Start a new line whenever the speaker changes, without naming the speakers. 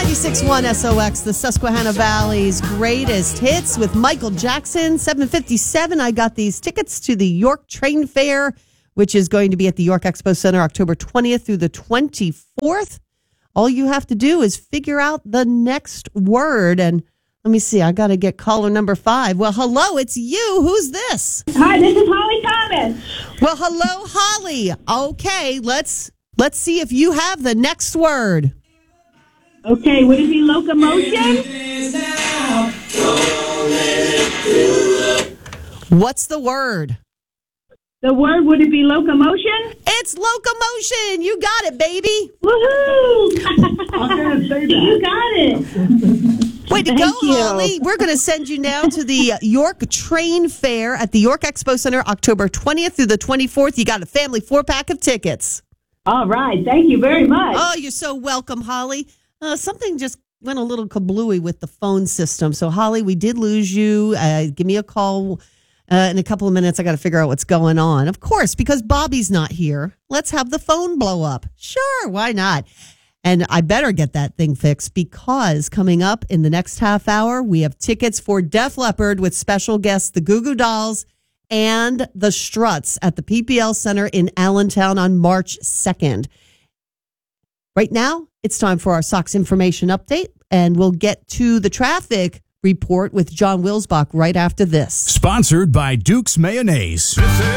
96.1 SOX, the Susquehanna Valley's greatest hits with Michael Jackson. 7:57. I got these tickets to the York Train Fair, which is going to be at the York Expo Center October 20th through the 24th. All you have to do is figure out the next word. And let me see, I got to get caller number 5. Well, hello, it's you. Who's this?
Hi, this is Holly Thomas.
Well, hello, Holly. Okay, let's see if you have the next word.
Okay, would it be locomotion?
What's the word?
The word, would it be locomotion?
It's locomotion. You got it, baby.
Woohoo! I was going to say that. You got it.
Way to
Thank
go,
you.
Holly. We're going to send you now to the York Train Fair at the York Expo Center October 20th through the 24th. You got a family 4-pack of tickets.
All right. Thank you very much.
Oh, you're so welcome, Holly. Something just went a little kablooey with the phone system. So, Holly, we did lose you. Give me a call in a couple of minutes. I got to figure out what's going on. Of course, because Bobby's not here. Let's have the phone blow up. Sure, why not? And I better get that thing fixed because coming up in the next half hour, we have tickets for Def Leppard with special guests, the Goo Goo Dolls and the Struts at the PPL Center in Allentown on March 2nd. Right now, it's time for our Sox information update, and we'll get to the traffic report with John Wilsbach right after this.
Sponsored by Duke's Mayonnaise.